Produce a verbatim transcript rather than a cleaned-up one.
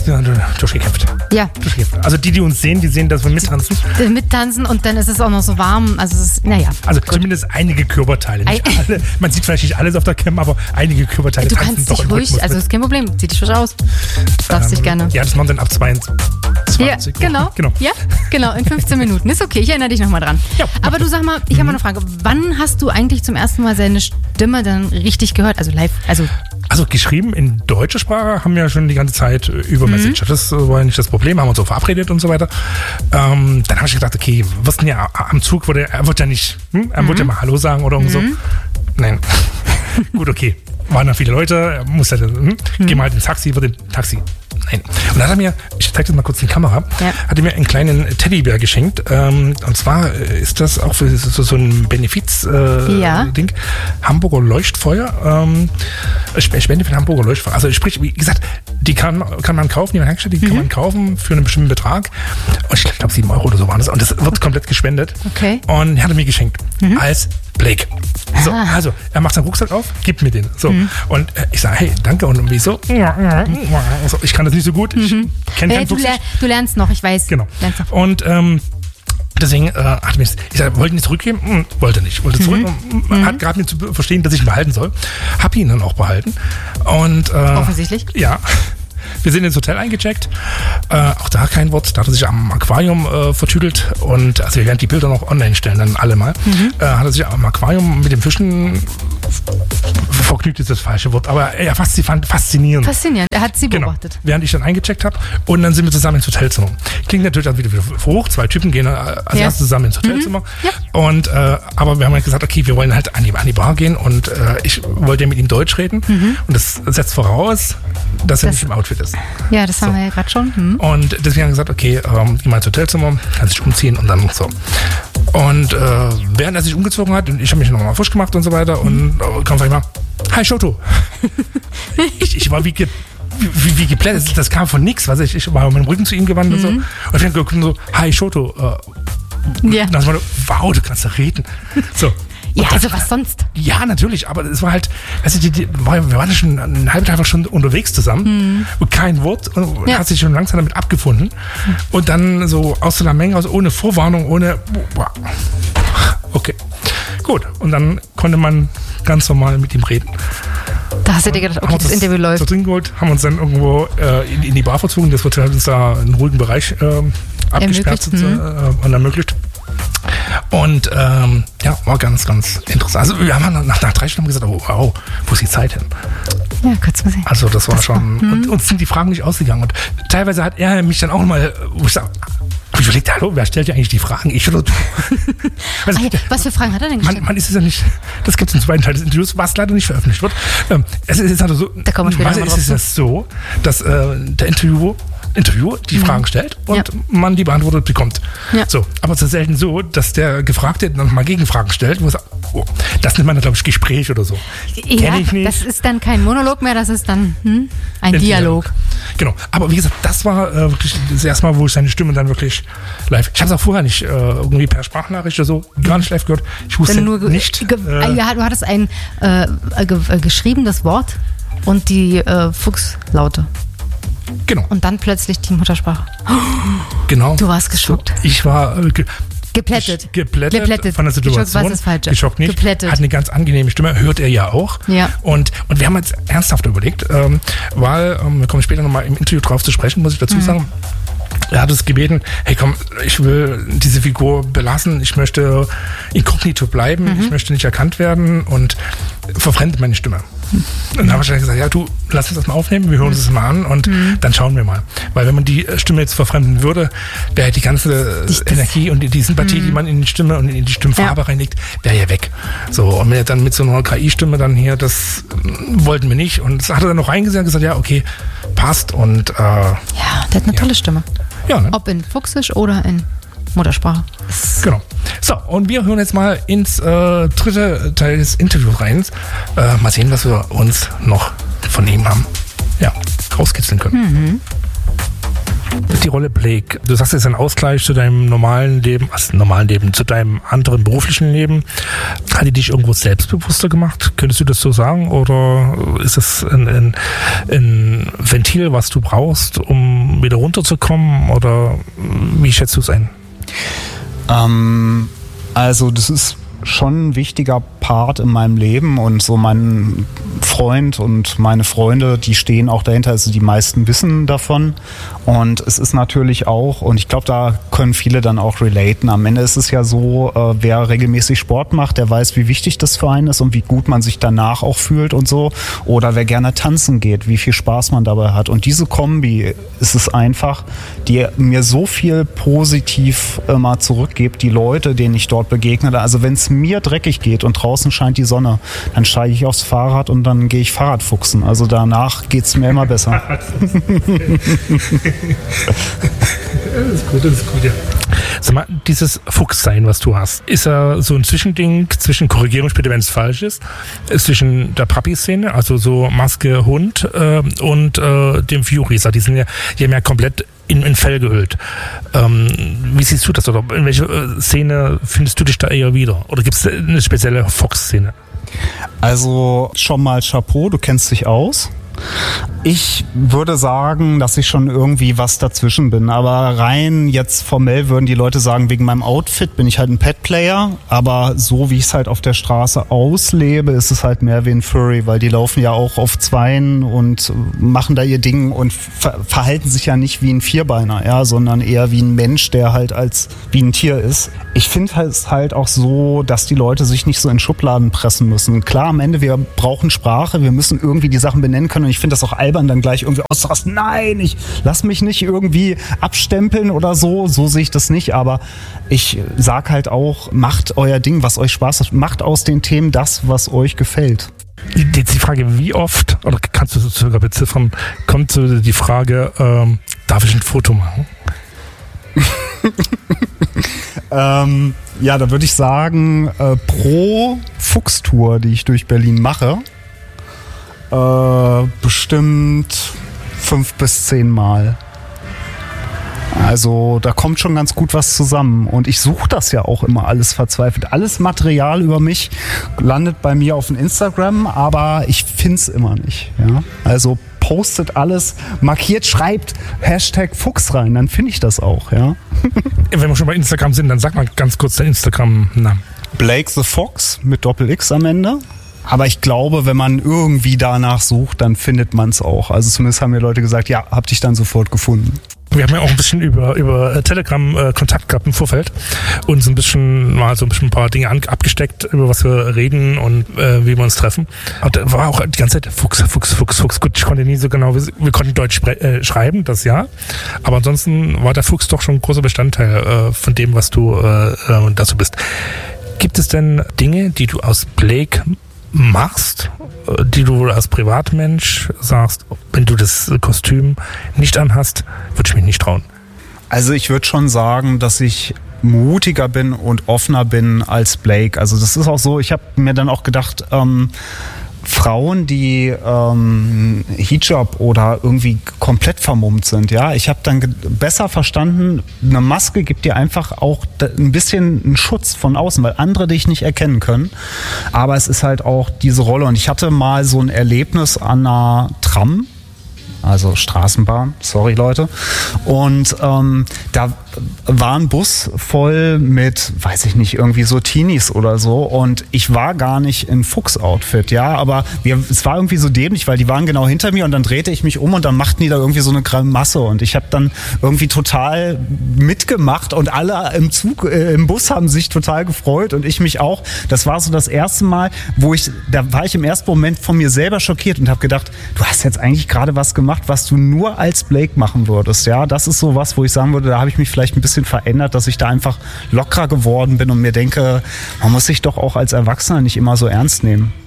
insbesondere durchgekämpft. Ja. Durchgekämpft. Also die, die uns sehen, die sehen, dass wir mittanzen. Die, mittanzen und dann ist es auch noch so warm. Also es ist, naja. Also gut. Zumindest einige Körperteile. Nicht Ein alle. Man sieht vielleicht nicht alles auf der Cam, aber einige Körperteile du tanzen kannst doch dich im ruhig, Rhythmus also mit. ist kein Problem. Zieh dich frisch aus. Du darfst ähm, dich gerne. Ja, das machen wir dann ab zweiundzwanzig. Ja, genau. genau. Ja, genau. In fünfzehn Minuten. Ist okay, ich erinnere dich nochmal dran. Ja, aber du sag mal, ich mhm. habe mal eine Frage. Wann hast du eigentlich zum ersten Mal seine Stimme dann richtig gehört? Also live, also... Also geschrieben in deutscher Sprache haben wir ja schon die ganze Zeit über Mhm. Messenger. Das war ja nicht das Problem, haben uns so verabredet und so weiter. Ähm, dann habe ich gedacht, okay, was denn ja am Zug, wurde, er wird ja nicht, hm? er mhm. wird ja mal Hallo sagen oder mhm. so. Nein. Gut, okay. Waren da viele Leute, er muss ja, hm? mhm. geh mal halt ins Taxi, wird im Taxi. Nein. Und dann hat er mir, ich zeige das mal kurz in die Kamera, ja. hat er mir einen kleinen Teddybär geschenkt. Ähm, und zwar ist das auch für so, so ein Benefiz-Ding. Äh, ja. Hamburger Leuchtfeuer. Ähm, Spende für Hamburger Leuchtfeuer. Also sprich, wie gesagt, die kann, kann man kaufen, die man hergestellt, die mhm. kann man kaufen für einen bestimmten Betrag. Und ich glaube, sieben Euro oder so waren das. Und das wird komplett gespendet. Okay. Und er hat er mir geschenkt. Mhm. Als Blake. So, ah. also, er macht seinen Rucksack auf, gibt mir den. So. Mhm. Und äh, ich sage, hey, danke. Und wieso? Also, ich kann das nicht so gut. Ich mhm. kenne äh, du, ler- du lernst noch, ich weiß. Genau. Noch. Und ähm, deswegen äh, hat mir, ich sag, wollte ihn nicht zurückgeben? Hm, wollte nicht. Wollte zurück. Mhm. Hat gerade mir zu verstehen, dass ich ihn behalten soll. Hab ihn dann auch behalten. Und, äh, offensichtlich. Ja. Wir sind ins Hotel eingecheckt. Äh, auch da kein Wort. Da hat er sich am Aquarium äh, vertüdelt. Und also wir werden die Bilder noch online stellen, dann alle mal. Mhm. Äh, hat er sich am Aquarium mit den Fischen vergnügt ist das falsche Wort, aber ja, faszinierend. Faszinierend. Er hat sie beobachtet. Genau. Während ich dann eingecheckt habe. Und dann sind wir zusammen ins Hotelzimmer. Klingt natürlich auch wieder hoch. Zwei Typen gehen als ja. erstes zusammen ins Hotelzimmer. Mhm. Ja. Und, äh, aber wir haben halt gesagt, okay, wir wollen halt an die, an die Bar gehen. Und äh, ich wollte ja mit ihm Deutsch reden. Mhm. Und das setzt voraus, dass er das, nicht im Outfit ist. Ja, das haben so. wir ja gerade schon. Mhm. Und deswegen haben wir gesagt, okay, ähm, geh mal ins Hotelzimmer, kann sich umziehen und dann so. Und äh, während er sich umgezogen hat, und ich habe mich nochmal frisch gemacht und so weiter, und äh, kam vielleicht mal, hi Shoto. ich, ich war wie, ge, wie, wie geplättet, das, das kam von nix, was ich, ich war mit dem Rücken zu ihm gewandt mhm. und so. Und ich habe geguckt so, hi Shoto. Äh, ja. Und dann war so, wow, du kannst da reden. So. Ja, also was sonst? Ja, natürlich, aber es war halt, also die, die, wir waren ja schon einen halben Tag schon unterwegs zusammen mhm. und kein Wort und ja. hat sich schon langsam damit abgefunden mhm. und dann so aus so einer Menge, also ohne Vorwarnung, ohne, okay, gut, und dann konnte man ganz normal mit ihm reden. Da hast du dir gedacht, okay, das, das Interview läuft. Zu trinken geholt, haben uns dann irgendwo äh, in, in die Bar verzogen, das Hotel hat uns da einen ruhigen Bereich äh, abgesperrt und, mhm. äh, und ermöglicht. Und ähm, ja, war ganz, ganz interessant. Also wir haben nach, nach drei Stunden gesagt, oh, wow, wo ist die Zeit hin? Ja, kurz mal sehen. Also das war das schon, war, und uns sind die Fragen nicht ausgegangen. Und teilweise hat er mich dann auch mal, wo ich sage, ich überlegte, hallo, wer stellt ja eigentlich die Fragen? Ich oder du? Also, ah, ja, was für Fragen hat er denn gestellt? Man, man ist es ja nicht, das gibt es im zweiten Teil des Interviews, was leider nicht veröffentlicht wird. Ähm, es ist also so, da kommen wir später was ist es das so, dass äh, der Interviewer Interview die mhm. Fragen stellt und ja. man die beantwortet bekommt. Ja. So, aber es ist selten so, dass der Gefragte dann mal Gegenfragen stellt, wo er sagt, oh, das nennt man dann, glaube ich, Gespräch oder so. Ja, Kenn ich nicht. Das ist dann kein Monolog mehr, das ist dann hm, ein Dialog. Genau, aber wie gesagt, das war äh, wirklich das erste Mal, wo ich seine Stimme dann wirklich live, ich habe es auch vorher nicht äh, irgendwie per Sprachnachricht oder so, gar nicht live gehört. Ich wusste nur ge- nicht. Ge- äh, ja, du hattest ein äh, ge- äh, geschriebenes Wort und die äh, Fuchslaute. Genau. Und dann plötzlich die Muttersprache. Genau. Du warst geschockt. Ich war äh, ge- geplättet. Geplättet, geplättet von der Situation. Geschockt, was ist falsch? Geschockt nicht. Geplättet. Hat eine ganz angenehme Stimme, hört er ja auch. Ja. Und, und wir haben jetzt ernsthaft überlegt, ähm, weil, ähm, wir kommen später nochmal im Interview drauf zu sprechen, muss ich dazu mhm. sagen. Er hat uns gebeten, hey komm, ich will diese Figur belassen, ich möchte inkognito bleiben, mhm. ich möchte nicht erkannt werden und verfremdet meine Stimme. Mhm. Und dann habe ich dann gesagt, ja du, lass uns das mal aufnehmen, wir hören uns das mal an und mhm. dann schauen wir mal. Weil wenn man die Stimme jetzt verfremden würde, wäre die ganze ich Energie und die, die Sympathie, mhm. die man in die Stimme und in die Stimmfarbe ja. reinlegt, wäre ja weg. So, und wenn er dann mit so einer K I-Stimme dann hier, das wollten wir nicht. Und das hat er dann noch reingesehen und gesagt, ja okay, passt und äh, ja, der hat eine ja. tolle Stimme. Ja, ne? Ob in Fuchsisch oder in Muttersprache. Genau. So, und wir hören jetzt mal ins äh, dritte Teil des Interviews rein. Äh, mal sehen, was wir uns noch von ihm haben. Ja, rauskitzeln können. Mhm. Die Rolle Blake. Du sagst, es ist ein Ausgleich zu deinem normalen Leben, also normalen Leben, zu deinem anderen beruflichen Leben. Hat die dich irgendwo selbstbewusster gemacht? Könntest du das so sagen? Oder ist das ein, ein, ein Ventil, was du brauchst, um wieder runterzukommen? Oder wie schätzt du es ein? Ähm, also das ist schon ein wichtiger Part in meinem Leben und so mein Freund und meine Freunde, die stehen auch dahinter, also die meisten wissen davon und es ist natürlich auch, und ich glaube, da können viele dann auch relaten, am Ende ist es ja so, äh, wer regelmäßig Sport macht, der weiß, wie wichtig das für einen ist und wie gut man sich danach auch fühlt und so, oder wer gerne tanzen geht, wie viel Spaß man dabei hat, und diese Kombi ist es einfach, die mir so viel positiv immer zurückgibt, die Leute, denen ich dort begegne, also wenn es mir dreckig geht und draußen scheint die Sonne, dann steige ich aufs Fahrrad und dann gehe ich Fahrradfuchsen. Also danach geht es mir immer besser. Das ist gut, das ist gut, ja. Sag mal, dieses Fuchssein, was du hast, ist ja so ein Zwischending zwischen, Korrigierung später, wenn es falsch ist, zwischen der Papi-Szene, also so Maske, Hund äh, und äh, dem Furies. Die sind ja, die haben ja komplett in, in Fell gehüllt. Ähm, wie siehst du das? Oder in welcher äh, Szene findest du dich da eher wieder? Oder gibt es eine spezielle Fox-Szene? Also schon mal Chapeau, du kennst dich aus. Ich würde sagen, dass ich schon irgendwie was dazwischen bin, aber rein jetzt formell würden die Leute sagen, wegen meinem Outfit bin ich halt ein Pet-Player, aber so wie ich es halt auf der Straße auslebe, ist es halt mehr wie ein Furry, weil die laufen ja auch auf Zweien und machen da ihr Ding und ver- verhalten sich ja nicht wie ein Vierbeiner, ja, sondern eher wie ein Mensch, der halt als wie ein Tier ist. Ich finde es halt auch so, dass die Leute sich nicht so in Schubladen pressen müssen. Klar, am Ende, wir brauchen Sprache, wir müssen irgendwie die Sachen benennen können und ich finde das auch albern, dann gleich irgendwie auszurasten. Nein, ich lass mich nicht irgendwie abstempeln oder so. So sehe ich das nicht, aber ich sag halt auch, macht euer Ding, was euch Spaß macht. Macht aus den Themen das, was euch gefällt. Jetzt die Frage, wie oft, oder kannst du sogar beziffern, kommt so die Frage, ähm, darf ich ein Foto machen? ähm, ja, da würde ich sagen, äh, pro Fuchstour, die ich durch Berlin mache, äh, bestimmt fünf bis zehn Mal. Also da kommt schon ganz gut was zusammen und ich suche das ja auch immer alles verzweifelt. Alles Material über mich landet bei mir auf dem Instagram, aber ich finde es immer nicht. Ja? Also postet alles, markiert, schreibt Hashtag Fuchs rein, dann finde ich das auch. Ja? Wenn wir schon bei Instagram sind, dann sag mal ganz kurz den Instagram-Namen. Blake the Fox mit Doppel-X am Ende. Aber ich glaube, wenn man irgendwie danach sucht, dann findet man es auch. Also zumindest haben mir Leute gesagt, ja, hab dich dann sofort gefunden. Wir haben ja auch ein bisschen über, über Telegram äh, Kontakt gehabt im Vorfeld und so ein bisschen mal so ein bisschen ein paar Dinge an, abgesteckt, über was wir reden und äh, wie wir uns treffen. Und da war auch die ganze Zeit Fuchs, Fuchs, Fuchs, Fuchs. Gut, ich konnte nie so genau, wir, wir konnten Deutsch spre- äh, schreiben, das ja. Aber ansonsten war der Fuchs doch schon ein großer Bestandteil äh, von dem, was du äh, äh, dazu bist. Gibt es denn Dinge, die du aus Blake machst, die du als Privatmensch sagst, wenn du das Kostüm nicht anhast, würde ich mich nicht trauen? Also ich würde schon sagen, dass ich mutiger bin und offener bin als Blake. Also das ist auch so, ich habe mir dann auch gedacht, ähm, Frauen, die ähm, Hijab oder irgendwie komplett vermummt sind, ja, ich habe dann ge- besser verstanden, eine Maske gibt dir einfach auch d- ein bisschen einen Schutz von außen, weil andere dich nicht erkennen können, aber es ist halt auch diese Rolle und ich hatte mal so ein Erlebnis an einer Tram, also Straßenbahn, sorry Leute, und ähm, da war ein Bus voll mit, weiß ich nicht, irgendwie so Teenies oder so und ich war gar nicht in Fuchs-Outfit, ja, aber wir, es war irgendwie so dämlich, weil die waren genau hinter mir und dann drehte ich mich um und dann machten die da irgendwie so eine Grimasse und ich habe dann irgendwie total mitgemacht und alle im Zug, äh, im Bus haben sich total gefreut und ich mich auch. Das war so das erste Mal, wo ich, da war ich im ersten Moment von mir selber schockiert und habe gedacht, du hast jetzt eigentlich gerade was gemacht, was du nur als Blake machen würdest, ja, das ist so was, wo ich sagen würde, da habe ich mich vielleicht ein bisschen verändert, dass ich da einfach lockerer geworden bin und mir denke, man muss sich doch auch als Erwachsener nicht immer so ernst nehmen.